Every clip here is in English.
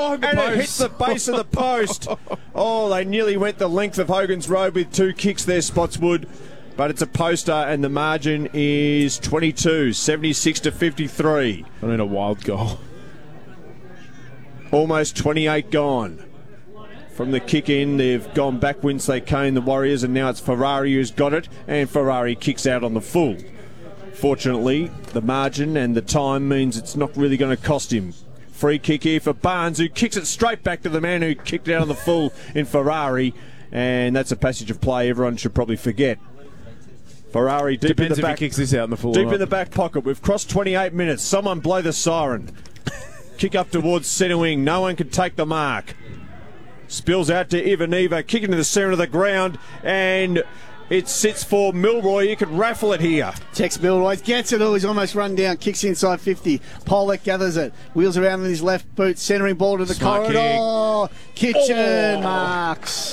and it hits the base of the post. Oh, they nearly went the length of Hogan's Road with 2 kicks there, Spotswood. But it's a poster, and the margin is 22, 76-53. I mean, a wild goal. Almost 28 gone. From the kick in, they've gone back whence they came, the Warriors, and now it's Ferrari who's got it, and Ferrari kicks out on the full. Fortunately, the margin and the time means it's not really going to cost him. Free kick here for Barnes, who kicks it straight back to the man who kicked it out on the full in Ferrari, and that's a passage of play everyone should probably forget. Ferrari deep Depends in the back. if he kicks this out in the full. Deep in the back pocket. We've crossed 28 minutes. Someone blow the siren. Kick up towards centre wing. No one can take the mark. Spills out to Ivaneva. Kick into the centre of the ground. And it sits for Milroy. You could raffle it here. Tex Milroy gets it all. He's almost run down. Kicks inside 50. Pollock gathers it. Wheels around with his left boot. Centering ball to the Smart corridor. Kitchen marks.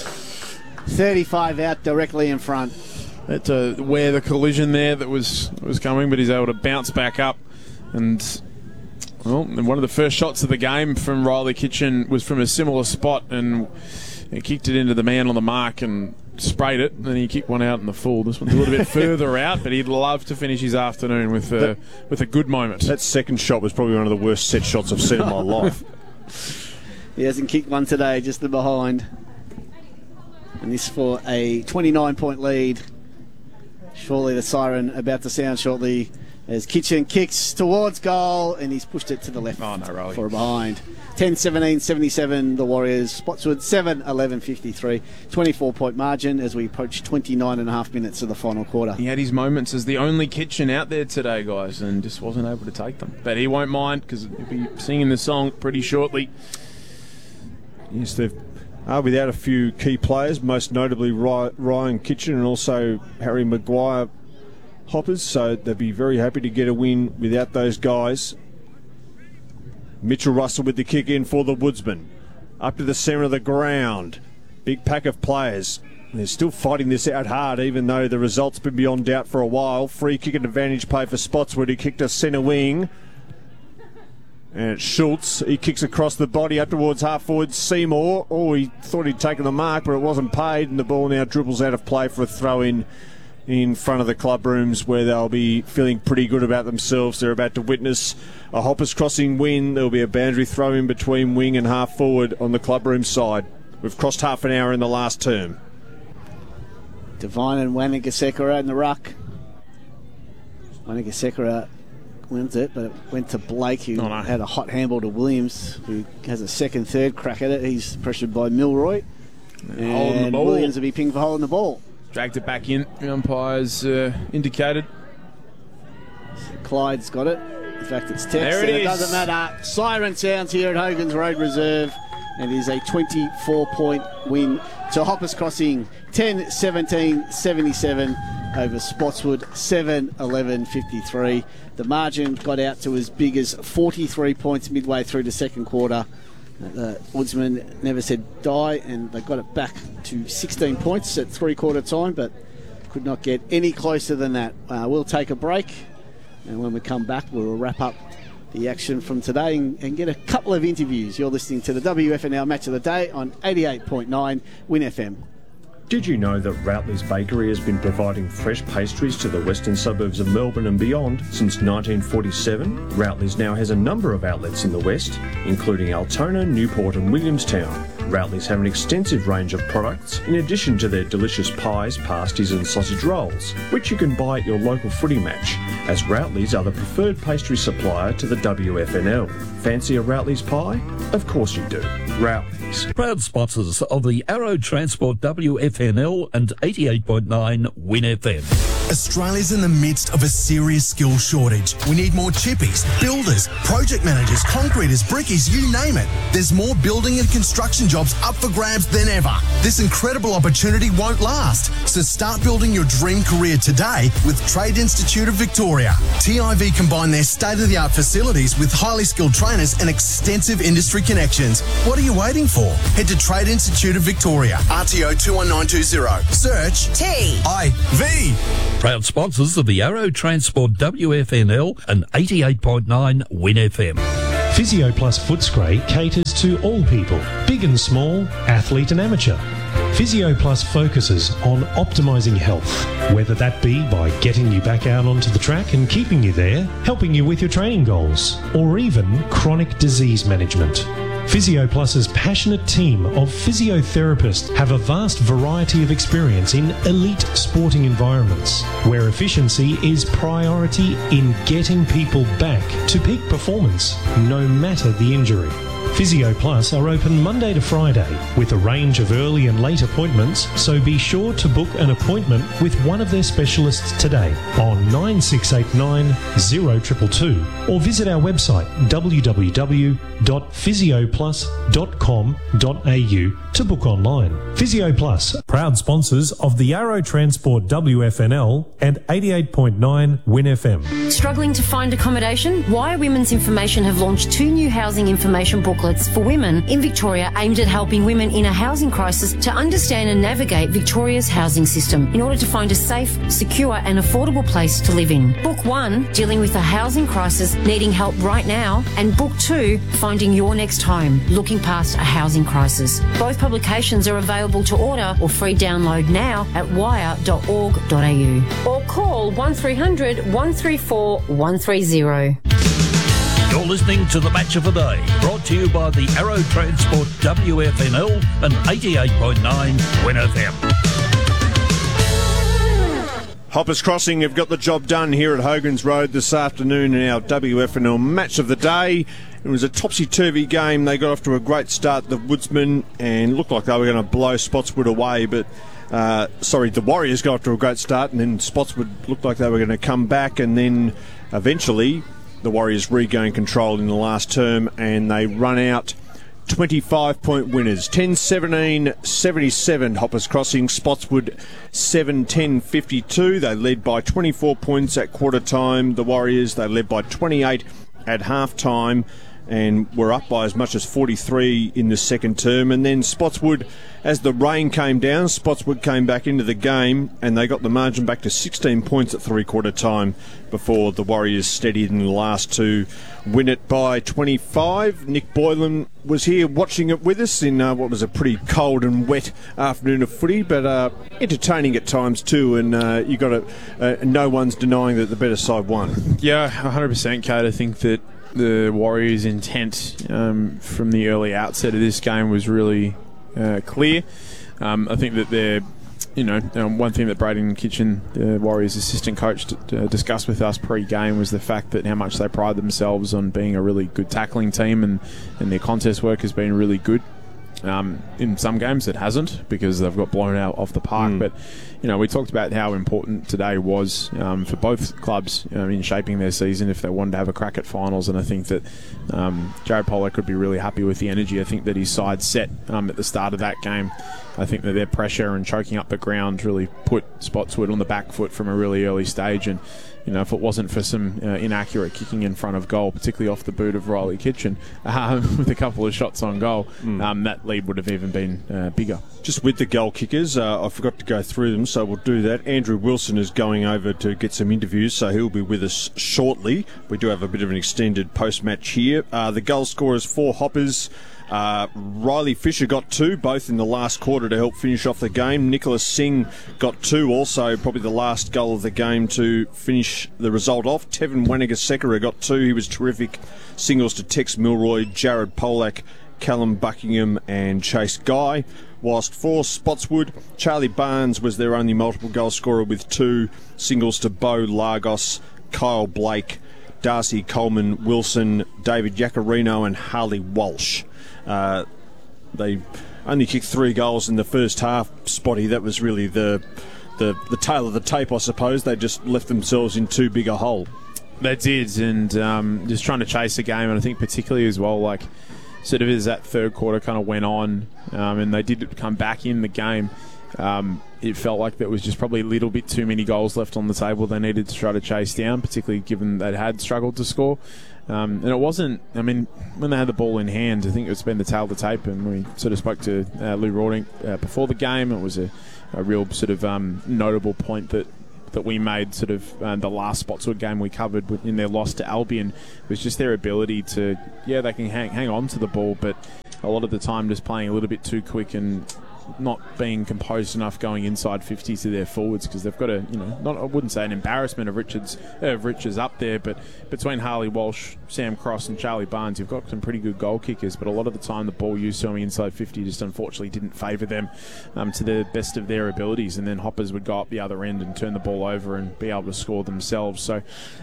35 out directly in front. That's where the collision there that was coming, but he's able to bounce back up. And one of the first shots of the game from Riley Kitchen was from a similar spot, and he kicked it into the man on the mark and sprayed it, and then he kicked one out in the full. This one's a little bit further out, but he'd love to finish his afternoon with a good moment. That second shot was probably one of the worst set shots I've seen in my life. He hasn't kicked one today, just the behind. And this for a 29-point lead. Surely the siren about to sound shortly as Kitchen kicks towards goal, and he's pushed it to the left for a behind. 10-17-77 the Warriors. Spotswood 7-11-53. 24-point margin as we approach 29.5 minutes of the final quarter. He had his moments as the only Kitchen out there today, guys, and just wasn't able to take them. But he won't mind because he'll be singing the song pretty shortly. Yes, they've without a few key players, most notably Ryan Kitchen and also Harry Maguire Hoppers, so they'd be very happy to get a win without those guys. Mitchell Russell with the kick in for the Woodsman. Up to the centre of the ground. Big pack of players. They're still fighting this out hard, even though the result's been beyond doubt for a while. Free kick and advantage play for Spotswood, who kicked a centre wing. And it's Schultz. He kicks across the body up towards half forward Seymour. Oh, he thought he'd taken the mark, but it wasn't paid, and the ball now dribbles out of play for a throw-in in front of the club rooms, where they'll be feeling pretty good about themselves. They're about to witness a Hoppers crossing win. There'll be a boundary throw in between wing and half forward on the club room side. We've crossed half an hour in the last term. Devine and Wanigasekara in the ruck. Wanigasekara wins it, but it went to Blake, who had a hot handball to Williams, who has a second, third crack at it. He's pressured by Milroy. And Williams will be pinged for holding the ball. Dragged it back in. The umpire's indicated. Clyde's got it. In fact, it's Tex. There it is. It doesn't matter. Siren sounds here at Hogan's Road Reserve. And it is a 24-point win to Hoppers Crossing. 10-17-77 over Spotswood. 7-11-53. The margin got out to as big as 43 points midway through the second quarter. The Woodsman never said die, and they got it back to 16 points at three-quarter time, but could not get any closer than that. We'll take a break, and when we come back, we'll wrap up the action from today and get a couple of interviews. You're listening to the WFNL Match of the Day on 88.9 Win FM. Did you know that Routley's Bakery has been providing fresh pastries to the western suburbs of Melbourne and beyond since 1947? Routley's now has a number of outlets in the west, including Altona, Newport and Williamstown. Routley's have an extensive range of products, in addition to their delicious pies, pasties and sausage rolls, which you can buy at your local footy match, as Routley's are the preferred pastry supplier to the WFNL. Fancy a Routley's pie? Of course you do. Routley's. Proud sponsors of the Arrow Transport WFNL and 88.9 Win FM. Australia's in the midst of a serious skill shortage. We need more chippies, builders, project managers, concreters, brickies, you name it. There's more building and construction jobs up for grabs than ever. This incredible opportunity won't last. So start building your dream career today with Trade Institute of Victoria. TIV combine their state-of-the-art facilities with highly skilled trainers and extensive industry connections. What are you waiting for? Head to Trade Institute of Victoria, RTO 21920. Search TIV. Proud sponsors of the Arrow Transport WFNL and 88.9 Win FM. Physio Plus Footscray caters to to all people, big and small, athlete and amateur. PhysioPlus focuses on optimising health, whether that be by getting you back out onto the track and keeping you there, helping you with your training goals, or even chronic disease management. PhysioPlus's passionate team of physiotherapists have a vast variety of experience in elite sporting environments, where efficiency is priority in getting people back to peak performance, no matter the injury. PhysioPlus are open Monday to Friday with a range of early and late appointments, so be sure to book an appointment with one of their specialists today on 9689 0222 or visit our website www.physioplus.com.au to book online. PhysioPlus, proud sponsors of the Arrow Transport WFNL and 88.9 Win FM. Struggling to find accommodation? Wire Women's Information have launched 2 new housing information booklets for women in Victoria aimed at helping women in a housing crisis to understand and navigate Victoria's housing system in order to find a safe, secure and affordable place to live in. Book 1, dealing with a housing crisis, needing help right now, and Book 2, finding your next home, looking past a housing crisis. Both publications are available to order or free download now at wire.org.au or call 1300 134 130. You're listening to The Match of the Day, brought to you by the Arrow Transport WFNL and 88.9 Win FM. Hoppers Crossing have got the job done here at Hogan's Road this afternoon in our WFNL Match of the Day. It was a topsy-turvy game. They got off to a great start, the Woodsmen, and looked like they were going to blow Spotswood away, but the Warriors got off to a great start, and then Spotswood looked like they were going to come back, and then eventually the Warriors regained control in the last term, and they run out 25-point winners. 10-17-77, Hoppers Crossing. Spotswood 7-10-52. They led by 24 points at quarter time. The Warriors, they led by 28 at half time and were up by as much as 43 in the second term. And then Spotswood, as the rain came down, Spotswood came back into the game and they got the margin back to 16 points at three-quarter time before the Warriors steadied in the last to win it by 25. Nick Boylan was here watching it with us in what was a pretty cold and wet afternoon of footy, but entertaining at times too, and you got to no one's denying that the better side won. Yeah, 100%, Kate. I think that the Warriors' intent from the early outset of this game was really clear. I think that they're, one thing that Braden Kitchen, the Warriors' assistant coach, discussed with us pre-game was the fact that how much they pride themselves on being a really good tackling team, and their contest work has been really good. In some games it hasn't because they've got blown out off the park, but we talked about how important today was for both clubs in shaping their season if they wanted to have a crack at finals, and I think that Jared Pollock could be really happy with the energy I think that his side set at the start of that game. I think that their pressure and choking up the ground really put Spotswood on the back foot from a really early stage, and if it wasn't for some inaccurate kicking in front of goal, particularly off the boot of Riley Kitchen, with a couple of shots on goal, that lead would have even been bigger. Just with the goal kickers, I forgot to go through them, so we'll do that. Andrew Wilson is going over to get some interviews, so he'll be with us shortly. We do have a bit of an extended post-match here. The goal scorers for Hoppers. Riley Fisher got 2, both in the last quarter to help finish off the game. Nicholas Singh got 2, also probably the last goal of the game to finish the result off. Tevin Wanigasekara got 2, he was terrific. Singles to Tex Milroy, Jared Polak, Callum Buckingham and Chase Guy. Whilst for Spotswood, Charlie Barnes was their only multiple goal scorer with 2 singles to Bo Lagos, Kyle Blake, Darcy Coleman, Wilson, David Yacarino and Harley Walsh. They only kicked 3 goals in the first half, Spotty. That was really the tail of the tape, I suppose. They just left themselves in too big a hole. They did, and just trying to chase the game, and I think particularly as well, like sort of as that third quarter kind of went on, and they did come back in the game, it felt like there was just probably a little bit too many goals left on the table they needed to try to chase down, particularly given they had struggled to score. And it wasn't, when they had the ball in hand, I think it's been the tail of the tape, and we sort of spoke to Lou Rawding before the game. It was a real sort of notable point that we made sort of the last Spotswood game we covered in their loss to Albion was just their ability to, they can hang on to the ball, but a lot of the time just playing a little bit too quick and not being composed enough going inside 50 to their forwards, because they've got a, I wouldn't say an embarrassment of Richards up there, but between Harley Walsh, Sam Cross and Charlie Barnes, you've got some pretty good goal kickers, but a lot of the time the ball used to them inside 50 just unfortunately didn't favour them to the best of their abilities, and then Hoppers would go up the other end and turn the ball over and be able to score themselves. So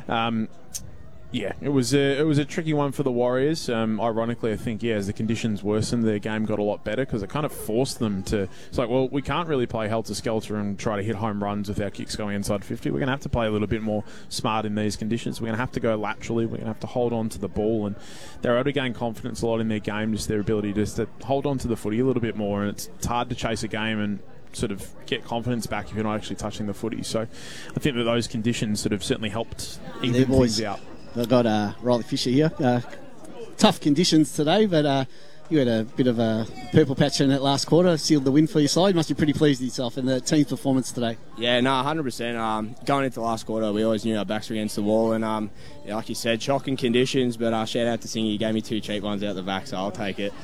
yeah, it was a tricky one for the Warriors. Ironically, I think, as the conditions worsened, their game got a lot better because it kind of forced them to... It's like, well, we can't really play helter-skelter and try to hit home runs with our kicks going inside 50. We're going to have to play a little bit more smart in these conditions. We're going to have to go laterally. We're going to have to hold on to the ball. And they're able to gain confidence a lot in their game, just their ability just to hold on to the footy a little bit more. And it's hard to chase a game and sort of get confidence back if you're not actually touching the footy. So I think that those conditions sort of certainly helped even things out. I've got Riley Fisher here. Tough conditions today, but you had a bit of a purple patch in that last quarter, sealed the win for your side. You must be pretty pleased with yourself in the team's performance today. Yeah, no, 100%. Going into the last quarter, we always knew our backs were against the wall, and like you said, shocking conditions, but shout out to Singy, he gave me 2 cheap ones out the back, so I'll take it.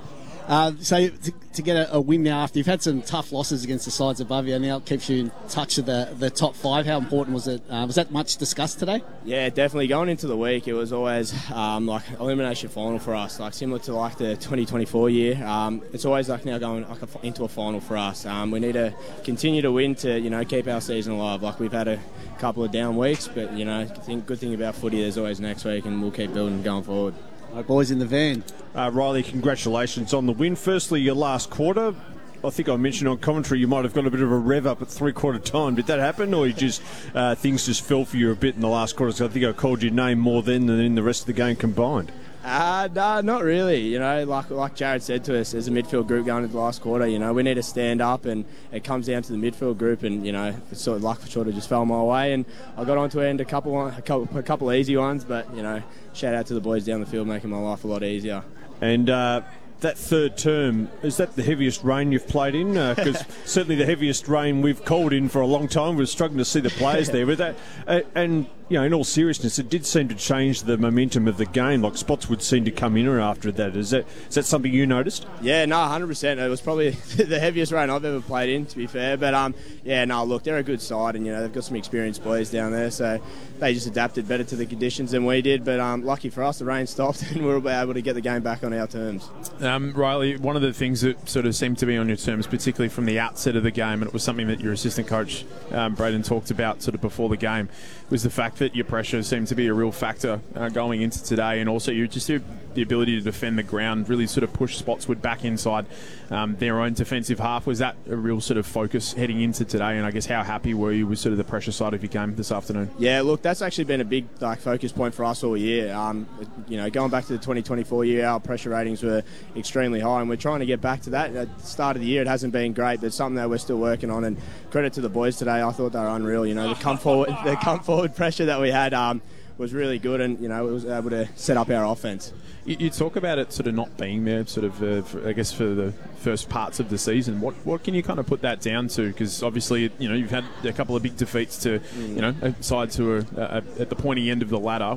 So to get a win now after you've had some tough losses against the sides above you, now it keeps you in touch of the top 5. How important was it? Was that much discussed today? Yeah, definitely. Going into the week, it was always like elimination final for us, like similar to like the 2024 year. It's always like now going into a final for us. We need to continue to win to keep our season alive. Like we've had a couple of down weeks, but good thing about footy, there's always next week, and we'll keep building going forward. Right, boys in the van. Riley, congratulations on the win. Firstly, your last quarter. I think I mentioned on commentary you might have got a bit of a rev up at 3/4 time. Did that happen, or you just things just fell for you a bit in the last quarter? So I think I called your name more then than in the rest of the game combined. No, not really. Like Jared said to us, as a midfield group going into the last quarter, we need to stand up, and it comes down to the midfield group, and it's sort of luck sort of just fell my way, and I got onto it a couple easy ones, but shout out to the boys down the field making my life a lot easier. And that third term, is that the heaviest rain you've played in? Because certainly the heaviest rain we've called in for a long time. We're struggling to see the players there. But that, and in all seriousness, it did seem to change the momentum of the game. Like spots would seem to come in after that. Is that something you noticed? Yeah, no, 100%. It was probably the heaviest rain I've ever played in, to be fair. But look, they're a good side, and they've got some experienced boys down there, so they just adapted better to the conditions than we did. But lucky for us, the rain stopped, and we were able to get the game back on our terms. Riley, one of the things that sort of seemed to be on your terms, particularly from the outset of the game, and it was something that your assistant coach, Braden, talked about sort of before the game, was the fact that your pressure seemed to be a real factor going into today, and also the ability to defend the ground, really sort of push Spotswood back inside their own defensive half. Was that a real sort of focus heading into today, and I guess how happy were you with sort of the pressure side of your game this afternoon? Yeah, look, that's actually been a big focus point for us all year. Going back to the 2024 year, our pressure ratings were extremely high, and we're trying to get back to that. At the start of the year, it hasn't been great, but it's something that we're still working on, and credit to the boys today. I thought they were unreal. The come forward pressure that we had was really good, and it was able to set up our offense. You talk about it sort of not being there, sort of for the first parts of the season. What can you kind of put that down to? Because obviously, you've had a couple of big defeats to, sides who are at the pointy end of the ladder.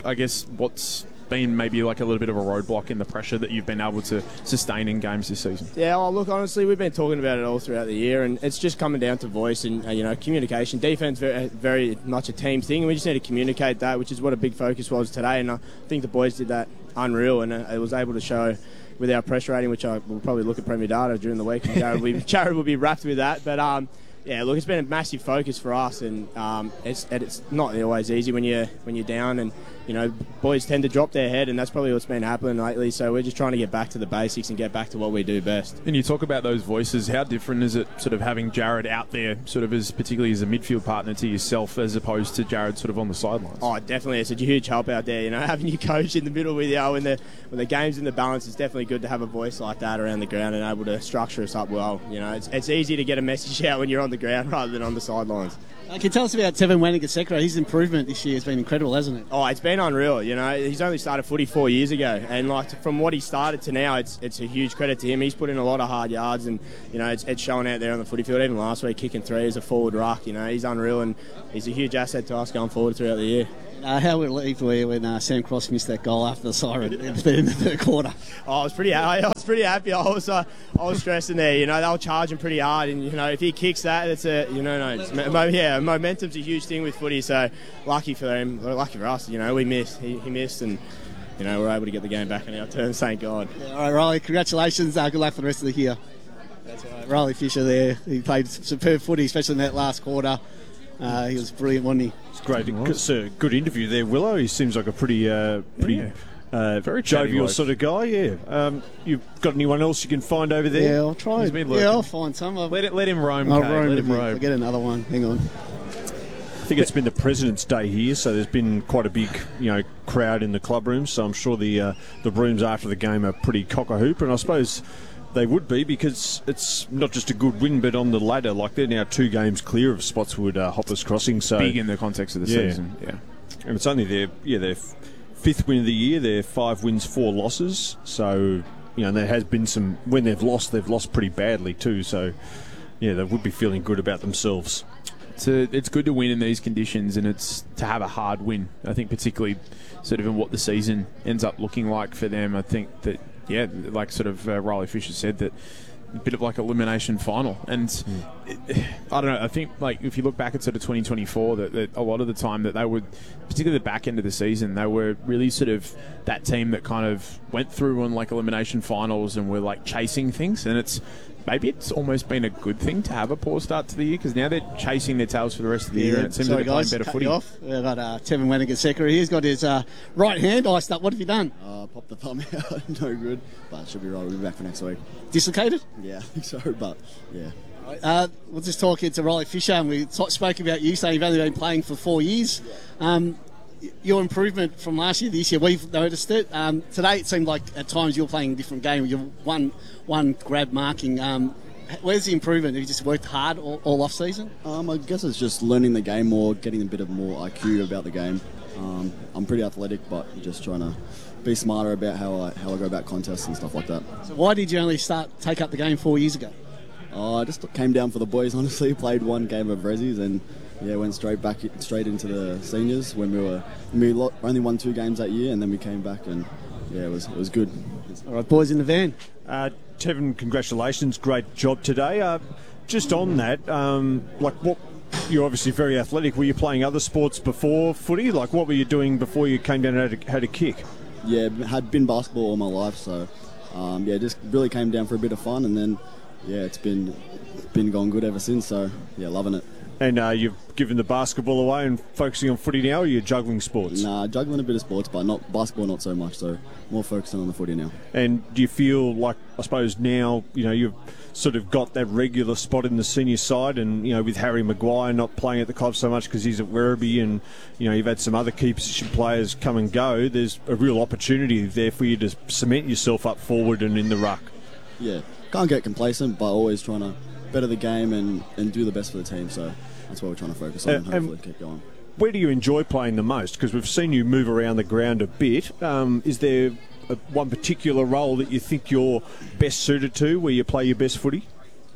What's been maybe like a little bit of a roadblock in the pressure that you've been able to sustain in games this season? Yeah, well, look, honestly, we've been talking about it all throughout the year, and it's just coming down to voice and communication. Defense very, very much a team thing, and we just need to communicate that, which is what a big focus was today. And I think the boys did that unreal, and it was able to show with our pressure rating, which I will probably look at Premier Data during the week. Jared will be wrapped with that, but yeah, look, it's been a massive focus for us, and it's not always easy when you're down, and boys tend to drop their head, and that's probably what's been happening lately. So we're just trying to get back to the basics and get back to what we do best. And you talk about those voices. How different is it sort of having Jared out there, sort of particularly as a midfield partner to yourself, as opposed to Jared sort of on the sidelines? Oh, definitely, it's a huge help out there. Having your coach in the middle with you when the game's in the balance, it's definitely good to have a voice like that around the ground and able to structure us up well. It's easy to get a message out when you're on the ground rather than on the sidelines. Can you tell us about Tevin Wanigasekara? His improvement this year has been incredible, hasn't it? Oh, it's been unreal. He's only started footy 4 years ago, and from what he started to now, it's a huge credit to him. He's put in a lot of hard yards, and it's showing out there on the footy field. Even last week, kicking 3 as a forward ruck. He's unreal, and he's a huge asset to us going forward throughout the year. How relieved were you when Sam Cross missed that goal after the siren in the third quarter? I was pretty happy. I was stressing there. You know, they were charging pretty hard, and you know, if he kicks that, it's momentum's a huge thing with footy. So lucky for him, lucky for us. You know, we missed. He missed, and you know, we're able to get the game back in our terms. Thank God. Yeah, all right, Riley. Congratulations. Good luck for the rest of the year. That's right. Riley Fisher there. He played superb footy, especially in that last quarter. He was brilliant, wasn't he? It's great. It's a good interview there, Willow. He seems like a pretty very jovial sort of guy. Yeah. You've got anyone else you can find over there? Yeah, I'll try. Yeah, I'll find some. Let him roam. Let him roam. I'll get another one. Hang on. I think it's been the President's Day here, so there's been quite a big, crowd in the club rooms. So I'm sure the rooms after the game are pretty cock-a-hoop, and I suppose they would be, because it's not just a good win, but on the ladder, like they're now 2 games clear of Spotswood Hoppers Crossing. So big in the context of the season, yeah. And it's only their 5th win of the year. They're 5 wins, 4 losses. So there has been some, when they've lost pretty badly too. So they would be feeling good about themselves. It's good to win in these conditions, and it's to have a hard win. I think particularly sort of in what the season ends up looking like for them. I think that. Yeah, like sort of Riley Fisher said, that a bit of like elimination final. And I don't know, I think like if you look back at sort of 2024, that a lot of the time that they would, particularly the back end of the season, they were really sort of that team that kind of went through on like elimination finals and were like chasing things. And maybe it's almost been a good thing to have a poor start to the year, because now they're chasing their tails for the rest of the year, and it seems like they're playing better footy. We've got Tevin Weniger-Secker. He's got his right hand iced up. What have you done? Popped the thumb out. No good, but it should be right. We'll be back for next week. Dislocated? Yeah, I think so, but yeah. We'll just talk to Riley Fisher, and we spoke about you saying you've only been playing for 4 years. Your improvement from last year to this year, we've noticed it. Today it seemed like at times you were playing a different game. You're one grab marking. Where's the improvement? Have you just worked hard all off season? I guess it's just learning the game more, getting a bit of more IQ about the game. I'm pretty athletic, but just trying to be smarter about how I go about contests and stuff like that. So why did you only take up the game 4 years ago? I just came down for the boys, honestly. Played one game of Rezzies and went straight into the seniors when we only won 2 games that year, and then we came back, and it was good. All right, boys in the van. Tevin, congratulations, great job today. Just on that, you're obviously very athletic. Were you playing other sports before footy? Like, what were you doing before you came down and had a kick? Yeah, had been basketball all my life, so just really came down for a bit of fun, and then it's been going good ever since. So loving it. And you've given the basketball away and focusing on footy now, or you're juggling sports? Nah, juggling a bit of sports, but not basketball, not so much. So more focusing on the footy now. And do you feel like, I suppose now, you've sort of got that regular spot in the senior side, and with Harry Maguire not playing at the club so much because he's at Werribee, and you've had some other key position players come and go, there's a real opportunity there for you to cement yourself up forward and in the ruck? Yeah, can't get complacent, but always trying to better the game and do the best for the team. So that's what we're trying to focus on and hopefully keep going. Where do you enjoy playing the most? Because we've seen you move around the ground a bit. Is there one particular role that you think you're best suited to, where you play your best footy?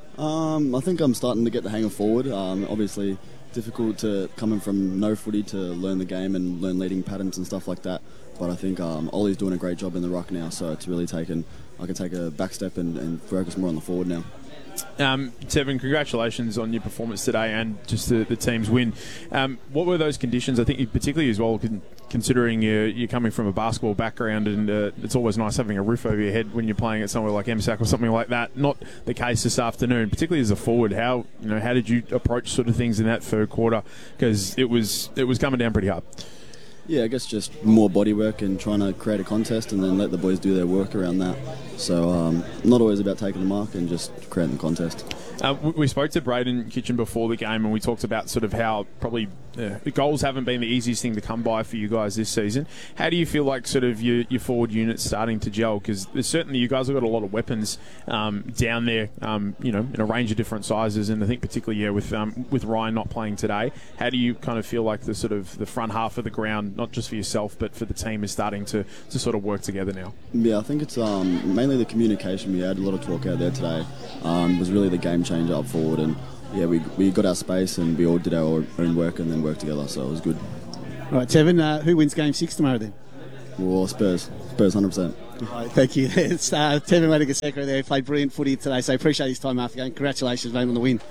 I think I'm starting to get the hang of forward. Obviously difficult to coming from no footy to learn the game and learn leading patterns and stuff like that. But I think Ollie's doing a great job in the ruck now, so it's really I can take a back step and focus more on the forward now. Tevin, congratulations on your performance today and just the team's win. What were those conditions? I think you particularly as well, considering you're coming from a basketball background, and it's always nice having a roof over your head when you're playing at somewhere like MSAC or something like that. Not the case this afternoon, particularly as a forward. How did you approach sort of things in that third quarter? Because it was coming down pretty hard. Yeah, I guess just more body work and trying to create a contest and then let the boys do their work around that. So not always about taking the mark and just creating the contest. We spoke to Braden Kitchen before the game, and we talked about sort of how probably the goals haven't been the easiest thing to come by for you guys this season. How do you feel like sort of your forward unit's starting to gel? Because certainly you guys have got a lot of weapons down there, in a range of different sizes, and I think particularly with Ryan not playing today, how do you kind of feel like the sort of the front half of the ground, not just for yourself but for the team, is starting to sort of work together now? Yeah, I think it's mainly the communication. We had a lot of talk out there today. Was really the game changer up forward, and we got our space and we all did our own work and then worked together, so it was good. All right, Tevin, who wins Game 6 tomorrow then? Well, Spurs. Spurs 100%. Right, thank you. It's Tevin Wadagaseko there. He played brilliant footy today, so appreciate his time after the game. Congratulations, mate, on the win.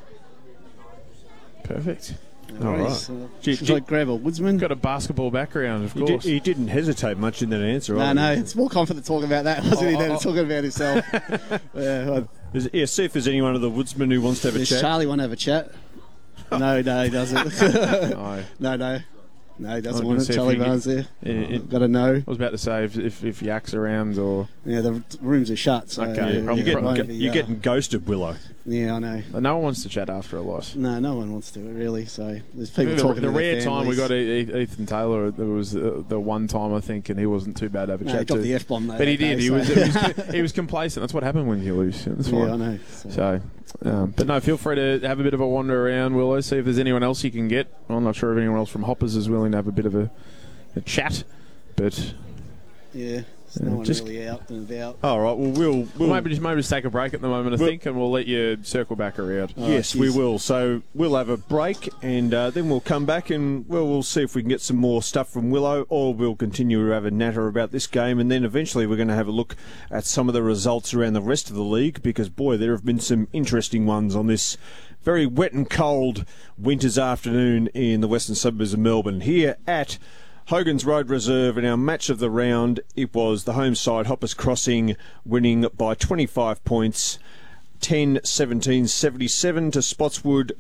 Perfect. All right. Should I grab a Woodsman? Got a basketball background, of course. He didn't hesitate much in that answer. No, it's more confident talking about that, wasn't he, than talking about himself. See if there's anyone of the Woodsmen who wants to have a chat. Charlie want to have a chat? No, he doesn't. No, he doesn't want it. Charlie Barnes there. Got to know. I was about to say if Yak's around or... Yeah, the rooms are shut. So okay. You're getting ghosted, Willow. Yeah, I know. No one wants to chat after a loss. No one wants to, really. So there's people talking to their families. The rare time we got Ethan Taylor, there was the one time, I think, and he wasn't too bad to have a chat he dropped the F-bomb, though. But he did. He was complacent. That's what happened when you lose. That's fine. Yeah, I know. So but no, feel free to have a bit of a wander around, Willow, see if there's anyone else you can get. I'm not sure if anyone else from Hoppers is willing to have a bit of a chat, but... Yeah. No one really out and about. All right, well, we'll maybe just take a break at the moment, I think, and we'll let you circle back around. Yes, we will. So we'll have a break, and then we'll come back, and we'll see if we can get some more stuff from Willow, or we'll continue to have a natter about this game, and then eventually we're going to have a look at some of the results around the rest of the league, because, boy, there have been some interesting ones on this very wet and cold winter's afternoon in the western suburbs of Melbourne. Here at Hogan's Road Reserve, in our match of the round, it was the home side, Hoppers Crossing, winning by 25 points, 10-17-77 to Spotswood,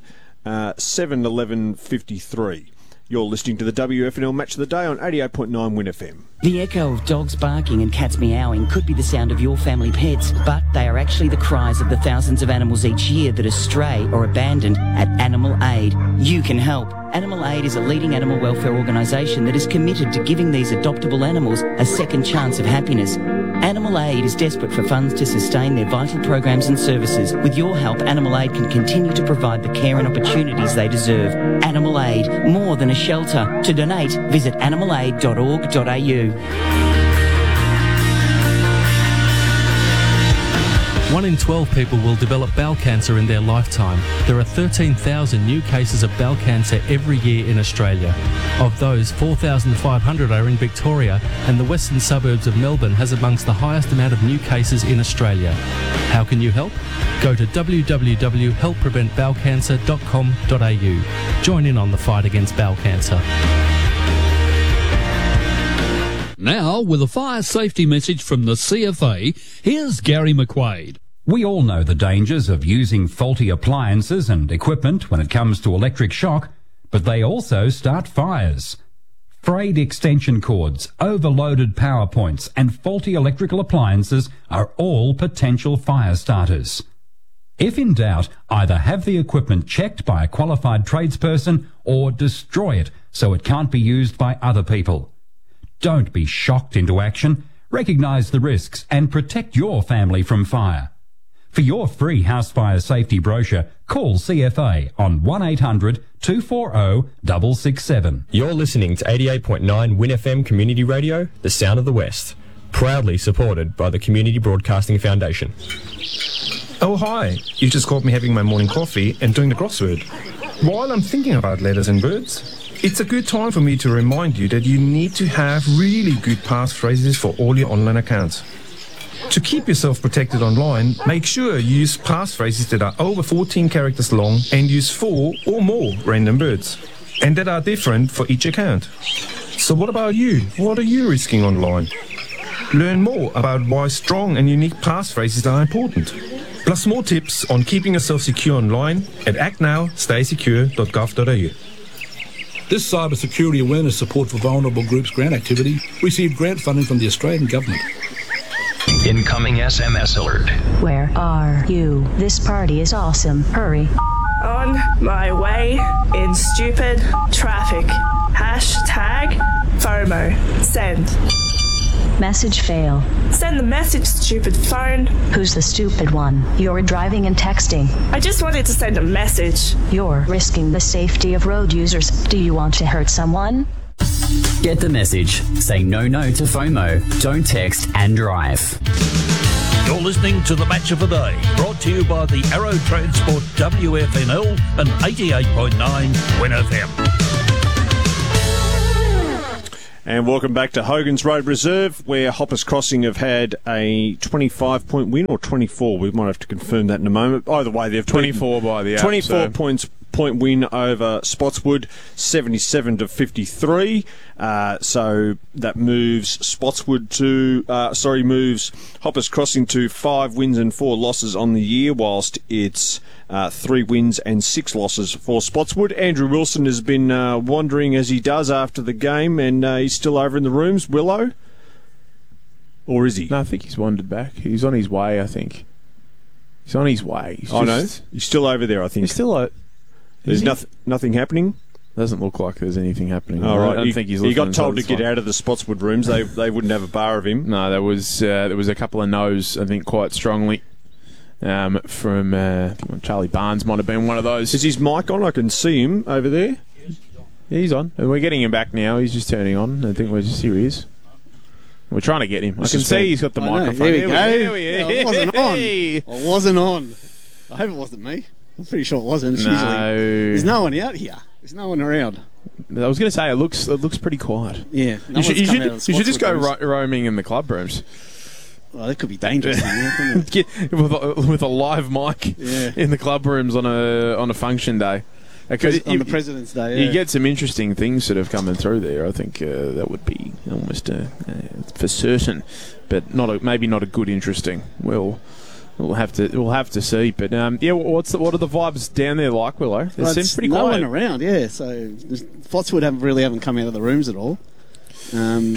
7-11-53. You're listening to the WFNL Match of the Day on 88.9 Win FM. The echo of dogs barking and cats meowing could be the sound of your family pets, but they are actually the cries of the thousands of animals each year that are stray or abandoned at Animal Aid. You can help. Animal Aid is a leading animal welfare organisation that is committed to giving these adoptable animals a second chance of happiness. Animal Aid is desperate for funds to sustain their vital programs and services. With your help, Animal Aid can continue to provide the care and opportunities they deserve. Animal Aid, more than a shelter. To donate, visit animalaid.org.au. 1 in 12 people will develop bowel cancer in their lifetime. There are 13,000 new cases of bowel cancer every year in Australia. Of those, 4,500 are in Victoria, and the western suburbs of Melbourne has amongst the highest amount of new cases in Australia. How can you help? Go to www.helppreventbowelcancer.com.au. Join in on the fight against bowel cancer. Now, with a fire safety message from the CFA, here's Gary McQuaid. We all know the dangers of using faulty appliances and equipment when it comes to electric shock, but they also start fires. Frayed extension cords, overloaded power points, and faulty electrical appliances are all potential fire starters. If in doubt, either have the equipment checked by a qualified tradesperson or destroy it so it can't be used by other people. Don't be shocked into action. Recognise the risks and protect your family from fire. For your free house fire safety brochure, call CFA on 1800 240 667. You're listening to 88.9 Win FM Community Radio, the sound of the West. Proudly supported by the Community Broadcasting Foundation. Oh, hi. You just caught me having my morning coffee and doing the crossword. While I'm thinking about letters and birds, it's a good time for me to remind you that you need to have really good passphrases for all your online accounts. To keep yourself protected online, make sure you use passphrases that are over 14 characters long and use 4 or more random words, and that are different for each account. So what about you? What are you risking online? Learn more about why strong and unique passphrases are important. Plus more tips on keeping yourself secure online at actnowstaysecure.gov.au. This cybersecurity awareness support for vulnerable groups grant activity received grant funding from the Australian Government. Incoming SMS alert. Where are you? This party is awesome. Hurry. On my way in stupid traffic. Hashtag FOMO. Send. Message fail. Send the message, stupid phone. Who's the stupid one? You're driving and texting. I just wanted to send a message. You're risking the safety of road users. Do you want to hurt someone? Get the message. Say no to FOMO. Don't text and drive. You're listening to the Match of the Day, brought to you by the Arrow Transport WFNL and 88.9 Win FM. And welcome back to Hogan's Road Reserve, where Hoppers Crossing have had a 25-point win, or 24. We might have to confirm that in a moment. Either way, they've 24 by the app, 24 point win over Spotswood, 77-53. So that moves moves Hoppers Crossing to 5 wins and 4 losses on the year, whilst it's 3 wins and 6 losses for Spotswood. Andrew Wilson has been wandering as he does after the game, and he's still over in the rooms. Willow? Or is he? No, I think he's wandered back. He's on his way, I think. He's on his way. He's still over there, I think. He's still... There's nothing happening? Doesn't look like there's anything happening. All right. I don't think he's he got told to get out of the Spotswood rooms. They wouldn't have a bar of him. No, there was a couple of no's, I think, quite strongly. From I think Charlie Barnes might have been one of those. Is his mic on? I can see him over there. Yeah, he's on. And we're getting him back now. He's just turning on. I think here he is. We're trying to get him. I can see he's got the microphone. There we go. It wasn't on. It wasn't on. I hope it wasn't me. I'm pretty sure it wasn't. No. There's no one out here. There's no one around. I was going to say, it looks pretty quiet. Yeah. You should just go roaming in the club rooms. Well, that could be dangerous. Couldn't it? with a live mic in the club rooms on a function day. On the President's Day, you get some interesting things sort of coming through there. I think that would be almost for certain, but maybe not a good interesting. We'll have to see, but what are the vibes down there like, Willow? It seems pretty quiet. No one around, so Spotswood haven't come out of the rooms at all, and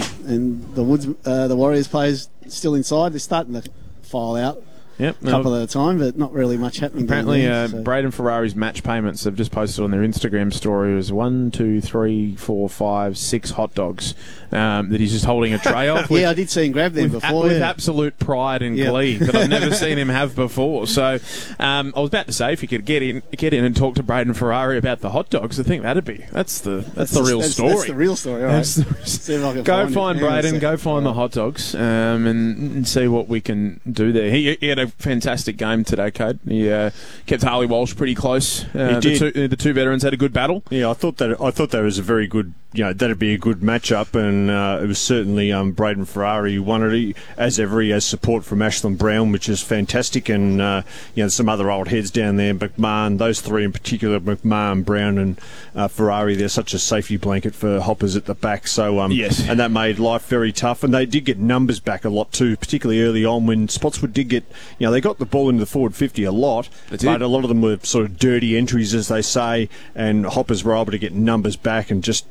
the Warriors players still inside. They're starting to file out. Yep, a couple at a time, but not really much happening. Apparently, Braden Ferrari's match payments have just posted on their Instagram story was 1, 2, 3, 4, 5, 6 hot dogs that he's just holding a tray of. I did see him grab them before. With absolute pride and glee that I've never seen him have before. So I was about to say, if you could get in and talk to Braden Ferrari about the hot dogs, I think that's the real story. That's the real story. All right. Go find Braden. Go find the hot dogs and see what we can do there. He had a fantastic game today, Code. He kept Harley Walsh pretty close. He did. The two veterans had a good battle. Yeah, I thought that was a very good. That'd be a good matchup, and it was certainly Braden Ferrari who won it. As ever, he has support from Ashland Brown, which is fantastic, and some other old heads down there. McMahon, those three in particular, McMahon, Brown, and Ferrari. They're such a safety blanket for Hoppers at the back. So yes, and that made life very tough. And they did get numbers back a lot too, particularly early on when Spotswood did get. They got the ball into the forward 50 a lot, but a lot of them were sort of dirty entries, as they say, and Hoppers were able to get numbers back and just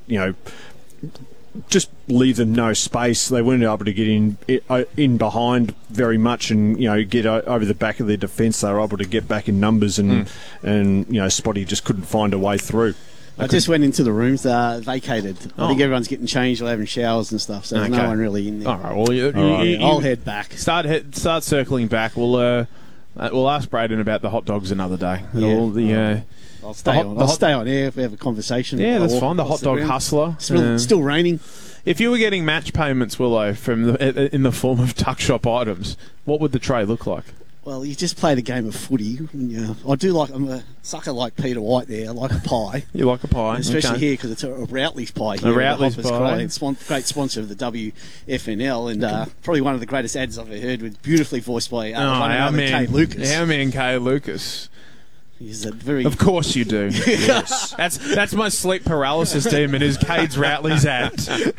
leave them no space. They weren't able to get in behind very much and get over the back of their defence. They were able to get back in numbers and Spotty just couldn't find a way through. I just went into the rooms, vacated. I think everyone's getting changed or having showers and stuff, so there's no one really in there. All right, well, I'll head back. Start circling back. We'll ask Braden about the hot dogs another day. I'll stay on air if we have a conversation. Yeah, that's fine. The hot dog hustler. Still raining. If you were getting match payments, Willow, in the form of tuck shop items, what would the tray look like? Well, you just played a game of footy. I'm a sucker like Peter White there. I like a pie. You like a pie? Especially here because it's a Routley's pie here. A Routley's pie. Great sponsor of the WFNL and probably one of the greatest ads I've ever heard, with beautifully voiced by our man Kay Lucas. Our man Kay Lucas. Of course you do. Yes. That's my sleep paralysis demon, is Cade's Routley's ad.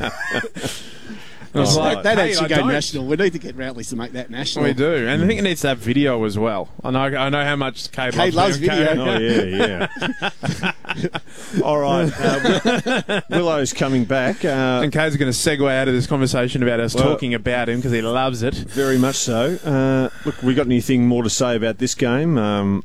That actually go national. We need to get Routley's to make that national. We do, and I think it needs to have video as well. I know how much Cade loves video. Oh yeah. All right, Willow's coming back, and Cade's going to segue out of this conversation about us talking about him because he loves it very much. So, look, we got anything more to say about this game?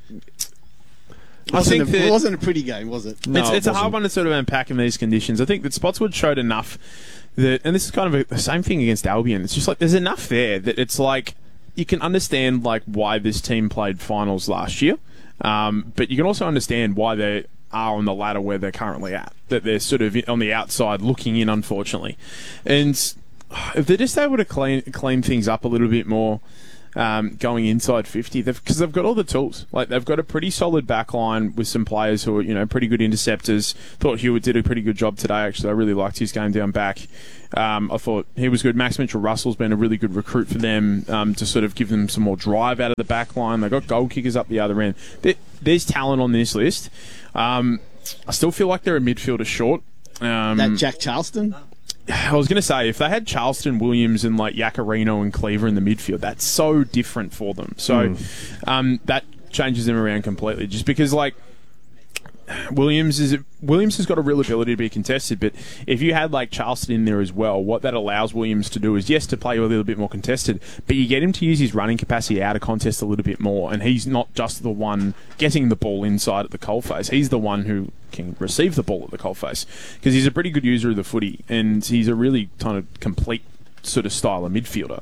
It wasn't a pretty game, was it? No, it's a hard one to sort of unpack in these conditions. I think that Spotswood showed enough that, and this is kind of the same thing against Albion. It's just like there's enough there that it's like you can understand why this team played finals last year, but you can also understand why they are on the ladder where they're currently at. That they're sort of on the outside looking in, unfortunately, and if they're just able to clean things up a little bit more. going inside 50, because they've got all the tools. Like, they've got a pretty solid back line with some players who are, pretty good interceptors. Thought Hewitt did a pretty good job today, actually. I really liked his game down back. I thought he was good. Max Mitchell-Russell's been a really good recruit for them to sort of give them some more drive out of the back line. They've got goal kickers up the other end. There's talent on this list. I still feel like they're a midfielder short. That Jack Charleston? I was going to say, if they had Charleston, Williams, and like Yacarino and Cleaver in the midfield, that's so different for them. So that changes them around completely. Just because, like, Williams has got a real ability to be contested, but if you had like Charleston in there as well, what that allows Williams to do is, yes, to play a little bit more contested, but you get him to use his running capacity out of contest a little bit more, and he's not just the one getting the ball inside at the coalface. He's the one who can receive the ball at the coalface, because he's a pretty good user of the footy, and he's a really kind of complete sort of style of midfielder.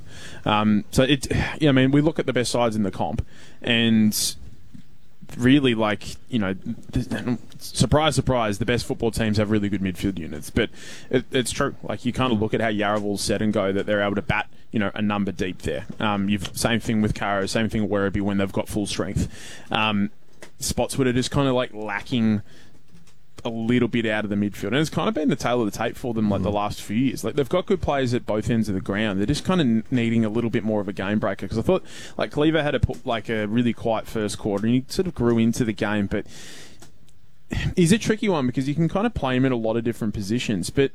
We look at the best sides in the comp, and really, like, surprise, surprise, the best football teams have really good midfield units. But it's true. Like, you kind of look at how Yarraville's set and go that they're able to bat, a number deep there. Same thing with Caro, same thing with Werribee when they've got full strength. Spotswood are just kind of like lacking a little bit out of the midfield, and it's kind of been the tail of the tape for them like the last few years. Like, they've got good players at both ends of the ground. They're just kind of needing a little bit more of a game breaker, because I thought like Cleaver had a really quiet first quarter, and he sort of grew into the game, but he's a tricky one because you can kind of play him in a lot of different positions, but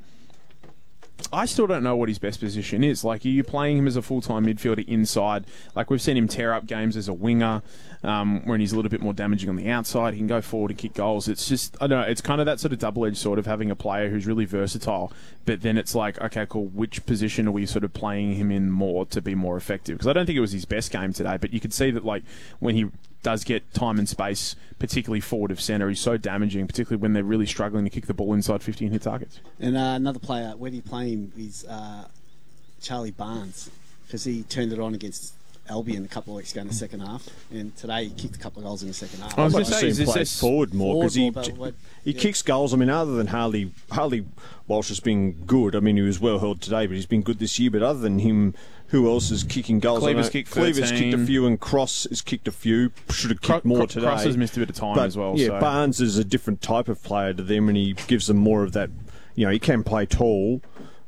I still don't know what his best position is. Like, are you playing him as a full-time midfielder inside? Like, we've seen him tear up games as a winger, when he's a little bit more damaging on the outside. He can go forward and kick goals. It's just, I don't know, it's kind of that sort of double-edged sort of having a player who's really versatile, but then it's like, okay, cool, which position are we sort of playing him in more to be more effective? Because I don't think it was his best game today, but you could see that, like, when he does get time and space, particularly forward of centre, he's so damaging, particularly when they're really struggling to kick the ball inside 50 and hit targets. And another player, where do you play him, is Charlie Barnes, because he turned it on against Albion a couple of weeks ago in the second half, and today he kicked a couple of goals in the second half. I was going to say, he's play forward more, because he kicks goals. I mean, other than Harley Walsh has been good. I mean, he was well held today, but he's been good this year. But other than him, who else is kicking goals? Cleaver's kicked a few, and Cross has kicked a few. Should have kicked more today. Cross has missed a bit of time as well. Yeah, so. Barnes is a different type of player to them, and he gives them more of that. He can play tall.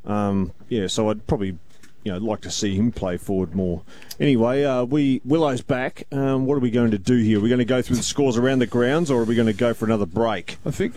So I'd probably like to see him play forward more. Anyway, Willow's back. What are we going to do here? Are we going to go through the scores around the grounds, or are we going to go for another break? I think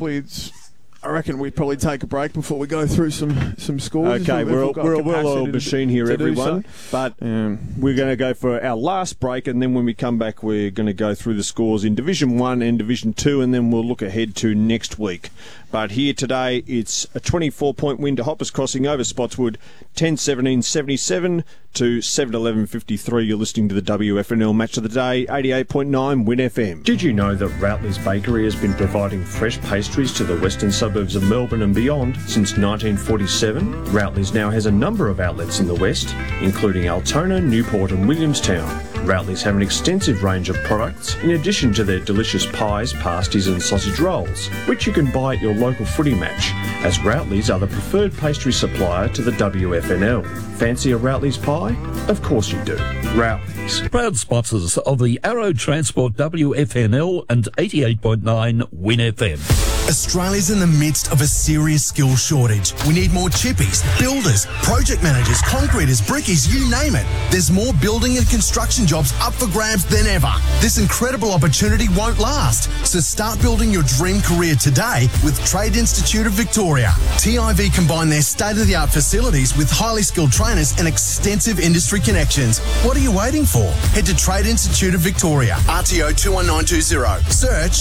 I reckon we'd probably take a break before we go through some scores. Okay, we're a well-oiled machine here, everyone. But we're going to go for our last break, and then when we come back, we're going to go through the scores in Division 1 and Division 2, and then we'll look ahead to next week. But here today, it's a 24-point win to Hoppers Crossing over Spotswood, 10-17-77 to 7-11-53. You're listening to the WFNL Match of the Day, 88.9 Win FM. Did you know that Routley's Bakery has been providing fresh pastries to the western suburbs of Melbourne and beyond since 1947? Routley's now has a number of outlets in the west, including Altona, Newport and Williamstown. Routley's have an extensive range of products, in addition to their delicious pies, pasties and sausage rolls, which you can buy at your local footy match, as Routley's are the preferred pastry supplier to the WFNL. Fancy a Routley's pie? Of course you do. Routley's. Proud sponsors of the Arrow Transport WFNL and 88.9 Win FM. Australia's in the midst of a serious skill shortage. We need more chippies, builders, project managers, concreters, brickies, you name it. There's more building and construction jobs up for grabs than ever. This incredible opportunity won't last. So start building your dream career today with Trade Institute of Victoria. TIV combine their state-of-the-art facilities with highly skilled trainers and extensive industry connections. What are you waiting for? Head to Trade Institute of Victoria, RTO 21920. Search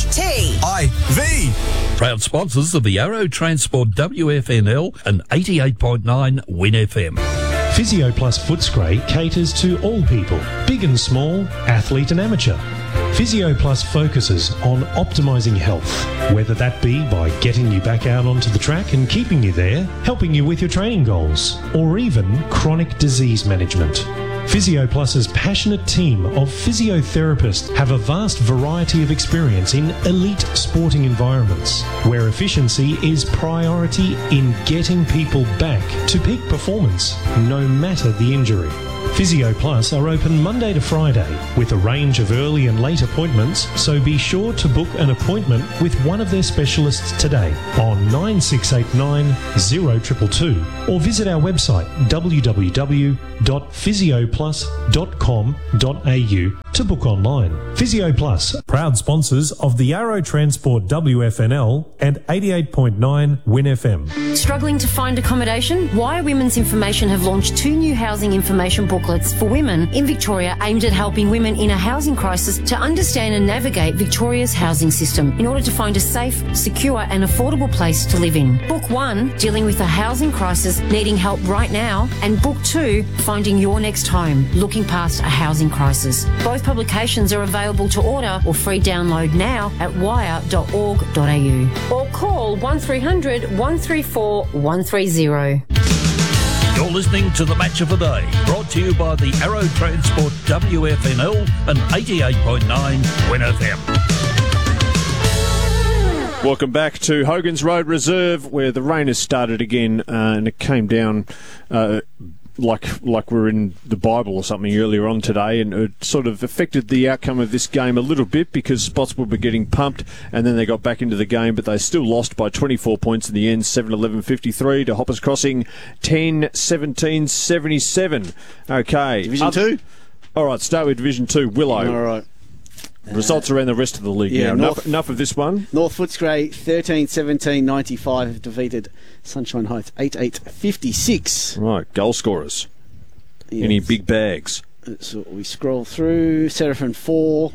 TIV. Proud sponsors of the Arrow Transport WFNL and 88.9 Win FM. Physio Plus Footscray caters to all people, big and small, athlete and amateur. Physio Plus focuses on optimising health, whether that be by getting you back out onto the track and keeping you there, helping you with your training goals, or even chronic disease management. Physio Plus's passionate team of physiotherapists have a vast variety of experience in elite sporting environments, where efficiency is priority in getting people back to peak performance, no matter the injury. Physio Plus are open Monday to Friday with a range of early and late appointments, so be sure to book an appointment with one of their specialists today on 9689 0222 or visit our website www.physioplus.com.au to book online. Physio Plus, proud sponsors of the Arrow Transport WFNL and 88.9 Win FM. Struggling to find accommodation? Wire Women's Information have launched 2 new housing information booklets for women in Victoria aimed at helping women in a housing crisis to understand and navigate Victoria's housing system in order to find a safe, secure and affordable place to live in. Book 1, dealing with a housing crisis, needing help right now, and Book 2, finding your next home, looking past a housing crisis. Both publications are available to order or free download now at wire.org.au or call 1300 134 130. You're listening to the Match of the Day, brought to you by the Arrow Transport WFNL and 88.9 Win FM. Welcome back to Hogan's Road Reserve, where the rain has started again, and it came down like we're in the Bible or something earlier on today, and it sort of affected the outcome of this game a little bit because Spotswood were getting pumped and then they got back into the game, but they still lost by 24 points in the end, 7-11-53 to Hoppers Crossing, 10-17-77. Okay. Division 2? All right, start with Division 2, Willow. All right. Results around the rest of the league now. Enough of this one. North Footscray 13-17-95 have defeated Sunshine Heights 8-8-56. Right, goal scorers. Yes. Any big bags? So we scroll through. Seraphim 4,